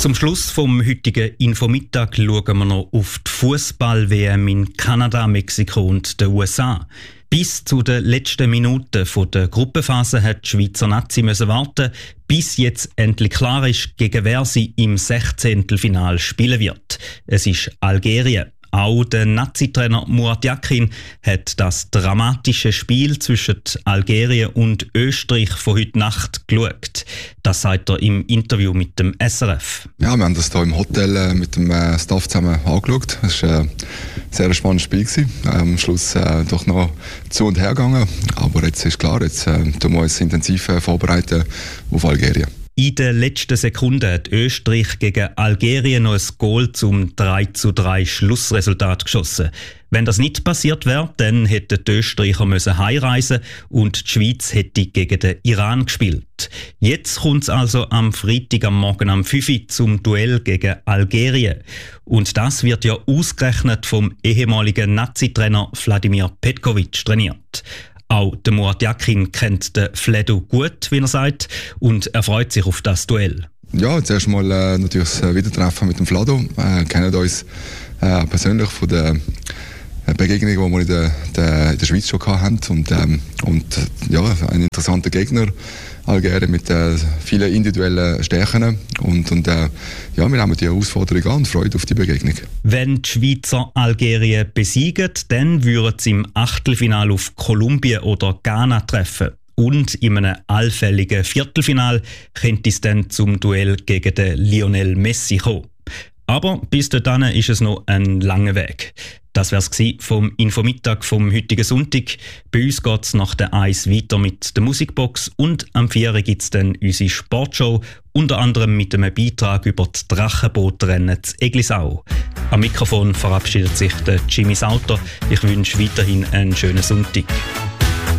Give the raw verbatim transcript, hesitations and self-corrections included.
Zum Schluss vom heutigen Infomittag schauen wir noch auf die Fußball-W M in Kanada, Mexiko und den U S A. Bis zu den letzten Minuten der Gruppenphase hat die Schweizer Nazi müssen warten, bis jetzt endlich klar ist, gegen wer sie im Sechzehntelfinal spielen wird. Es ist Algerien. Auch der Nazi-Trainer Murat Yakin hat das dramatische Spiel zwischen Algerien und Österreich von heute Nacht geschaut. Das sagt er im Interview mit dem S R F. Ja, wir haben das hier im Hotel mit dem Staff zusammen angeschaut. Es war ein sehr spannendes Spiel. Am Schluss äh, doch noch zu und her gegangen. Aber jetzt ist klar, jetzt äh, tun wir uns intensiv äh, vorbereiten auf Algerien. In den letzten Sekunden hat Österreich gegen Algerien noch ein Goal zum drei zu drei Schlussresultat geschossen. Wenn das nicht passiert wäre, dann hätten die Österreicher müssen heimreisen und die Schweiz hätte gegen den Iran gespielt. Jetzt kommt es also am Freitag am Morgen am fünf Uhr zum Duell gegen Algerien. Und das wird ja ausgerechnet vom ehemaligen Nazi-Trainer Vladimir Petkovic trainiert. Auch der Murat Yakin kennt den Fledu gut, wie er sagt, und er freut sich auf das Duell. Ja, zuerst mal äh, natürlich das Wiedertreffen mit dem Flado. Wir äh, kennen uns äh, persönlich von der Begegnung, die wir in der, der, in der Schweiz schon hatten. Und, ähm, und ja, ein interessanter Gegner, Algerien, mit äh, vielen individuellen Stärken. Und, und äh, ja, wir nehmen die Herausforderung an und freuen auf die Begegnung. Wenn die Schweizer Algerien besiegen, dann würden sie im Achtelfinale auf Kolumbien oder Ghana treffen. Und in einem allfälligen Viertelfinal könnte es dann zum Duell gegen den Lionel Messi kommen. Aber bis dahin ist es noch ein langer Weg. Das wär's gsi vom Infomittag vom heutigen Sonntag. Bei uns geht's nach der Eis weiter mit der Musikbox und am vier gibt's dann unsere Sportshow, unter anderem mit einem Beitrag über die Drachenbootrennen zu Eglisau. Am Mikrofon verabschiedet sich der Jimmy Sauter. Ich wünsche weiterhin einen schönen Sonntag.